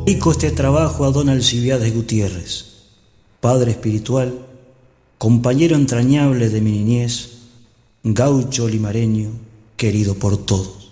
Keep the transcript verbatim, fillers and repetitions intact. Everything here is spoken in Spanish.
Dedico este trabajo a don Alcibiades Gutiérrez, padre espiritual, compañero entrañable de mi niñez, gaucho limareño, querido por todos.